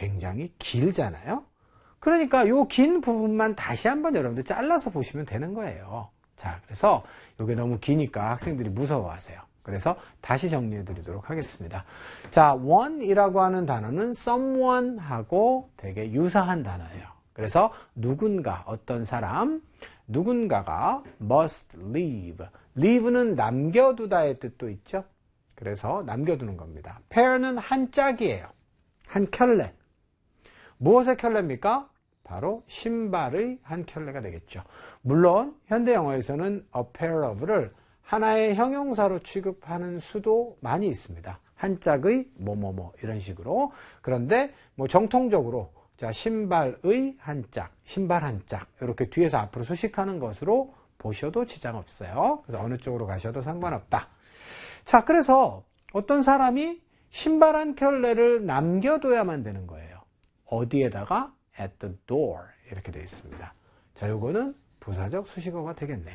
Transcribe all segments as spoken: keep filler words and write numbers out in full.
굉장히 길잖아요. 그러니까 요 긴 부분만 다시 한번 여러분들 잘라서 보시면 되는 거예요. 자, 그래서 이게 너무 기니까 학생들이 무서워하세요. 그래서 다시 정리해 드리도록 하겠습니다. 자, one이라고 하는 단어는 someone하고 되게 유사한 단어예요. 그래서 누군가, 어떤 사람, 누군가가 must leave. leave는 남겨두다의 뜻도 있죠. 그래서 남겨두는 겁니다. pair는 한 짝이에요. 한 켤레. 무엇의 켤레입니까? 바로 신발의 한 켤레가 되겠죠. 물론 현대 영어에서는 a pair of를 하나의 형용사로 취급하는 수도 많이 있습니다. 한 짝의 뭐뭐뭐 이런 식으로. 그런데 뭐 정통적으로 자, 신발의 한 짝, 신발 한 짝 이렇게 뒤에서 앞으로 수식하는 것으로 보셔도 지장 없어요. 그래서 어느 쪽으로 가셔도 상관없다. 자, 그래서 어떤 사람이 신발 한 켤레를 남겨둬야만 되는 거예요. 어디에다가? at the door 이렇게 되어 있습니다. 자, 요거는 부사적 수식어가 되겠네요.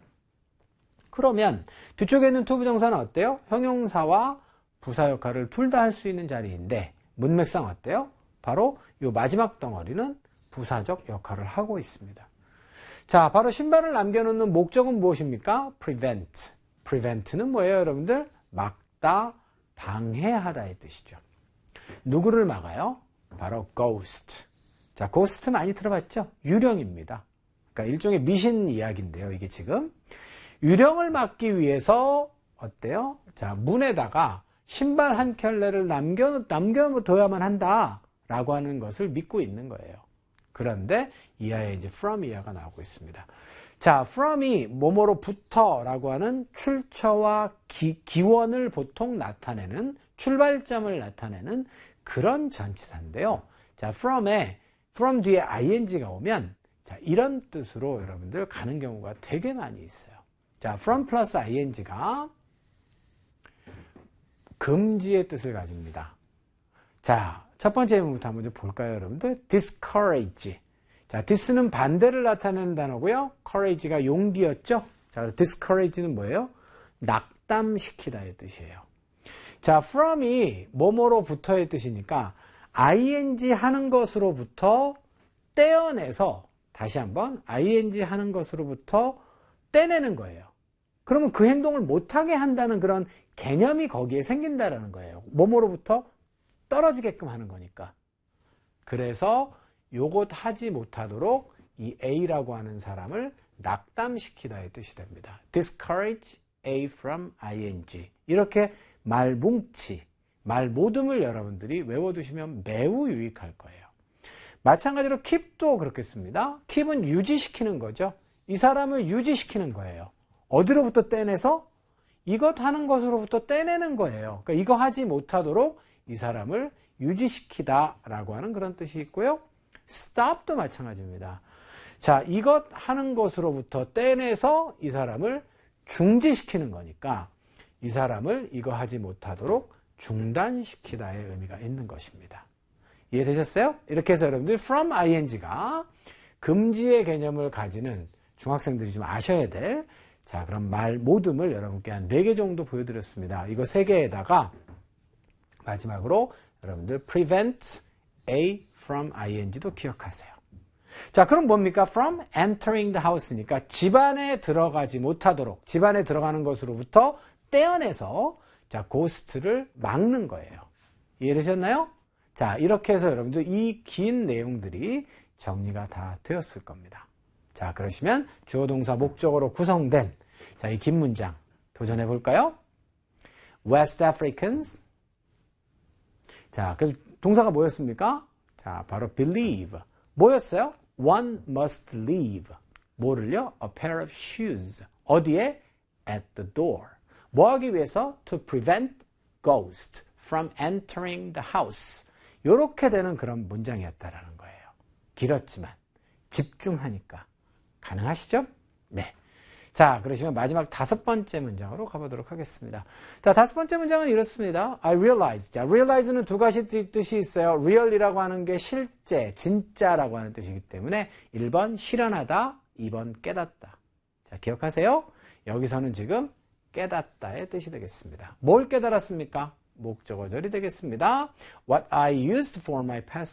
그러면 뒤쪽에 있는 투부정사는 어때요? 형용사와 부사 역할을 둘 다 할 수 있는 자리인데 문맥상 어때요? 바로 요 마지막 덩어리는 부사적 역할을 하고 있습니다. 자, 바로 신발을 남겨놓는 목적은 무엇입니까? prevent. prevent는 뭐예요, 여러분들? 막다, 방해하다의 뜻이죠. 누구를 막아요? 바로 ghost. 자, ghost 많이 들어봤죠? 유령입니다. 그러니까 일종의 미신 이야기인데요, 이게 지금. 유령을 막기 위해서 어때요? 자, 문에다가 신발 한 켤레를 남겨, 남겨둬야만 한다라고 하는 것을 믿고 있는 거예요. 그런데 이하에 이제 from 이하가 나오고 있습니다. 자, from이 뭐뭐로부터 라고 하는 출처와 기, 기원을 보통 나타내는, 출발점을 나타내는 그런 전치사인데요. 자, from에, from 뒤에 ing가 오면, 자, 이런 뜻으로 여러분들 가는 경우가 되게 많이 있어요. 자, from 플러스 ing가 금지의 뜻을 가집니다. 자, 첫 번째 부분부터 한번 좀 볼까요, 여러분들? discourage. 자, dis는 반대를 나타내는 단어고요. courage가 용기였죠. 자, discourage는 뭐예요? 낙담시키다의 뜻이에요. 자, from이 뭐뭐로부터의 뜻이니까 ing 하는 것으로부터 떼어내서 다시 한번 ing 하는 것으로부터 떼내는 거예요. 그러면 그 행동을 못하게 한다는 그런 개념이 거기에 생긴다라는 거예요. 뭐뭐로부터 떨어지게끔 하는 거니까. 그래서 요것 하지 못하도록 이 A라고 하는 사람을 낙담시키다의 뜻이 됩니다. discourage A from ing. 이렇게 말뭉치, 말모듬을 여러분들이 외워두시면 매우 유익할 거예요. 마찬가지로 keep도 그렇겠습니다. keep은 유지시키는 거죠. 이 사람을 유지시키는 거예요. 어디로부터 떼내서? 이것 하는 것으로부터 떼내는 거예요. 그러니까 이거 하지 못하도록 이 사람을 유지시키다 라고 하는 그런 뜻이 있고요. stop도 마찬가지입니다. 자, 이것 하는 것으로부터 떼내서 이 사람을 중지시키는 거니까 이 사람을 이거 하지 못하도록 중단시키다의 의미가 있는 것입니다. 이해되셨어요? 이렇게 해서 여러분들 from ing가 금지의 개념을 가지는 중학생들이 좀 아셔야 될, 자, 그럼 말 모듬을 여러분께 한 네 개 정도 보여드렸습니다. 이거 세 개에다가 마지막으로 여러분들 prevent A from ing도 기억하세요. 자, 그럼 뭡니까? from entering the house니까 집안에 들어가지 못하도록, 집안에 들어가는 것으로부터 떼어내서 자, ghost를 막는 거예요. 이해되셨나요? 자, 이렇게 해서 여러분들 이 긴 내용들이 정리가 다 되었을 겁니다. 자, 그러시면 주어 동사 목적어로 구성된 자, 이 긴 문장 도전해 볼까요? West Africans. 자, 그래서 동사가 뭐였습니까? 자, 바로 believe. 뭐였어요? One must leave. 뭐를요? A pair of shoes. 어디에? At the door. 뭐 하기 위해서? To prevent ghost from entering the house. 이렇게 되는 그런 문장이었다라는 거예요. 길었지만 집중하니까 가능하시죠? 네. 자, 그러시면 마지막 다섯 번째 문장으로 가보도록 하겠습니다. 자, 다섯 번째 문장은 이렇습니다. I realize. 자, realize는 두 가지 뜻이 있어요. real이라고 하는 게 실제, 진짜라고 하는 뜻이기 때문에 일 번 실현하다, 이 번 깨닫다. 자, 기억하세요? 여기서는 지금 깨닫다의 뜻이 되겠습니다. 뭘 깨달았습니까? 목적어절이 되겠습니다. What I used for my past